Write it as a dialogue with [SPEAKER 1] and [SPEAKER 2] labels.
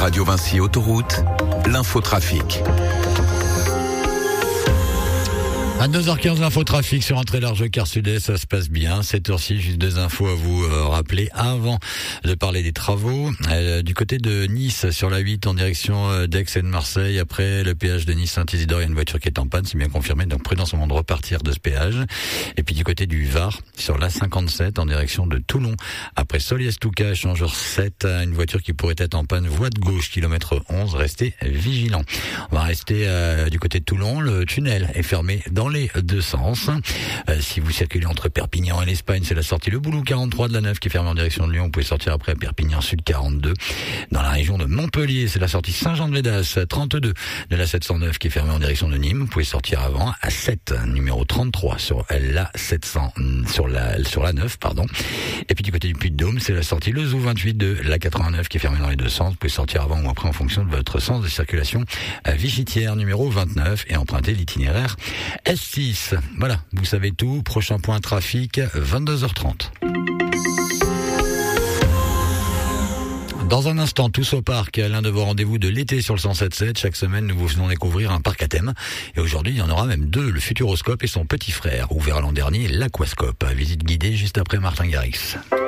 [SPEAKER 1] Radio Vinci Autoroute, l'infotrafic.
[SPEAKER 2] À 2h15, l'infotrafic sur entrée large car sud-est, ça se passe bien. Cette heure-ci, juste deux infos à vous rappeler avant de parler des travaux. Du côté de Nice, sur la 8 en direction d'Aix et de Marseille, après le péage de Nice Saint-Isidore, il y a une voiture qui est en panne, c'est bien confirmé, donc prudence au moment de repartir de ce péage. Et puis du côté du Var, sur la 57 en direction de Toulon, après Soliès-Touca, échangeur 7, une voiture qui pourrait être en panne, voie de gauche, kilomètre 11, restez vigilants. On va rester du côté de Toulon, le tunnel est fermé dans les deux sens. Si vous circulez entre Perpignan et l'Espagne, c'est la sortie Le Boulou 43 de la 9 qui est fermée en direction de Lyon. Vous pouvez sortir après à Perpignan Sud 42. Dans la région de Montpellier, c'est la sortie Saint-Jean-de-Védas 32 de la 709 qui est fermée en direction de Nîmes. Vous pouvez sortir avant à 7, numéro 33 sur la 700, sur la 9, pardon. Et puis du côté du Puy-de-Dôme, c'est la sortie Le Zou 28 de la 89 qui est fermée dans les deux sens. Vous pouvez sortir avant ou après en fonction de votre sens de circulation à Vichitière, numéro 29 et emprunter l'itinéraire S6. Voilà, vous savez tout. Prochain point trafic, 22h30. Dans un instant, tous au parc, l'un de vos rendez-vous de l'été sur le 107.7. Chaque semaine, nous vous faisons découvrir un parc à thème. Et aujourd'hui, il y en aura même deux, le Futuroscope et son petit frère, ouvert l'an dernier, l'Aquascope. Visite guidée juste après Martin Garrix.